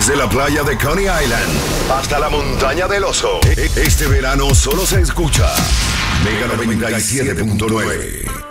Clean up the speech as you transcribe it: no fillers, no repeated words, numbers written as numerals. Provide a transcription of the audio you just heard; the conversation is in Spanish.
Desde la playa de Coney Island hasta la montaña del Oso. Este verano solo se escucha Mega 97.9.